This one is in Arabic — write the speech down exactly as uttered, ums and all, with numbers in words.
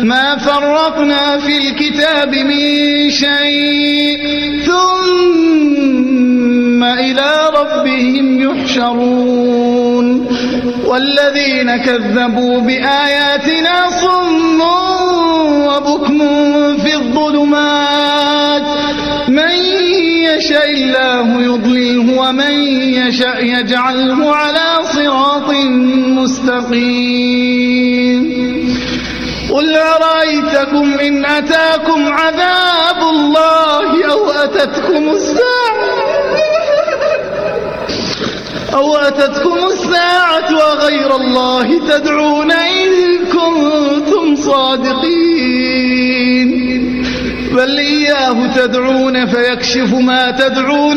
ما فرطنا في الكتاب من شيء ثم إلى ربهم يحشرون والذين كذبوا بآياتنا صم وبكم في الظلمات من يشاء الله يضلله ومن يشاء يجعله على صراط مستقيم قل أرأيتكم إن أتاكم عذاب الله أو أتتكم الساعة أو أتتكم الساعة وغير الله تدعون إن كنتم صادقين بل إياه تدعون فيكشف ما تدعون